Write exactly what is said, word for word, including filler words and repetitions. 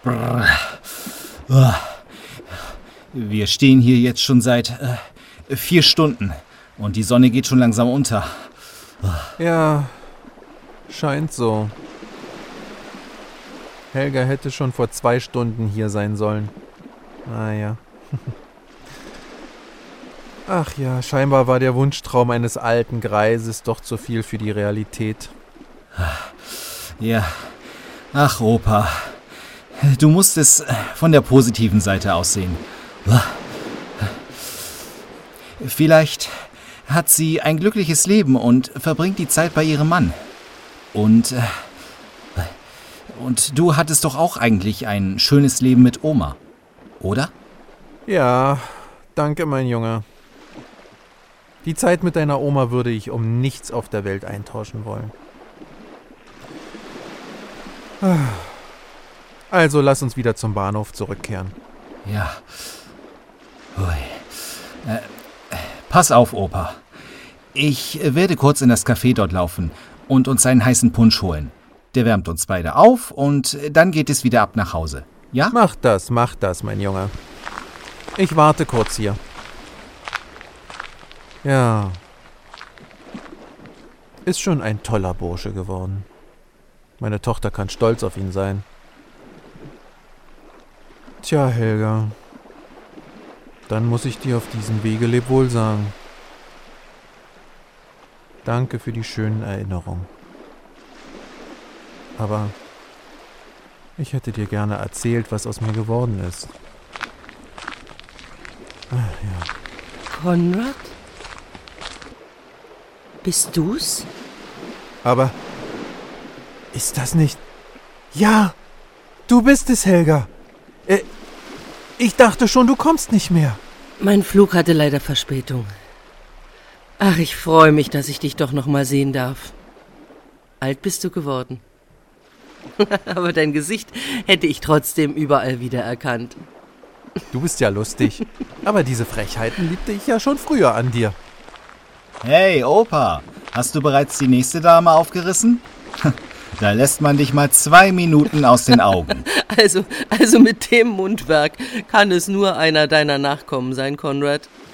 Brrr. Oh. Wir stehen hier jetzt schon seit äh, vier Stunden und die Sonne geht schon langsam unter. Oh. Ja, scheint so. Helga hätte schon vor zwei Stunden hier sein sollen. Naja. Ach ja, scheinbar war der Wunschtraum eines alten Greises doch zu viel für die Realität. Ja, ach Opa, du musst es von der positiven Seite aus sehen. Vielleicht hat sie ein glückliches Leben und verbringt die Zeit bei ihrem Mann. Und, und du hattest doch auch eigentlich ein schönes Leben mit Oma, oder? Ja, danke, mein Junge. Die Zeit mit deiner Oma würde ich um nichts auf der Welt eintauschen wollen. Also lass uns wieder zum Bahnhof zurückkehren. Ja. Ui. Äh, pass auf, Opa. Ich werde kurz in das Café dort laufen und uns einen heißen Punsch holen. Der wärmt uns beide auf und dann geht es wieder ab nach Hause. Ja? Mach das, mach das, mein Junge. Ich warte kurz hier. Ja. Ist schon ein toller Bursche geworden. Meine Tochter kann stolz auf ihn sein. Tja, Helga. Dann muss ich dir auf diesem Wege Lebwohl sagen. Danke für die schönen Erinnerungen. Aber ich hätte dir gerne erzählt, was aus mir geworden ist. Ach, ja. Konrad? Bist du's? Aber ist das nicht... Ja, du bist es, Helga. Äh, ich dachte schon, du kommst nicht mehr. Mein Flug hatte leider Verspätung. Ach, ich freue mich, dass ich dich doch noch mal sehen darf. Alt bist du geworden. Aber dein Gesicht hätte ich trotzdem überall wiedererkannt. Du bist ja lustig. Aber diese Frechheiten liebte ich ja schon früher an dir. Hey, Opa, hast du bereits die nächste Dame aufgerissen? Da lässt man dich mal zwei Minuten aus den Augen. Also, also mit dem Mundwerk kann es nur einer deiner Nachkommen sein, Konrad.